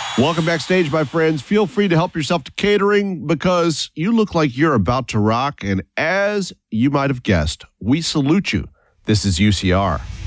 Welcome backstage, my friends. Feel free to help yourself to catering because you look like you're about to rock. And as you might have guessed, we salute you. This is UCR.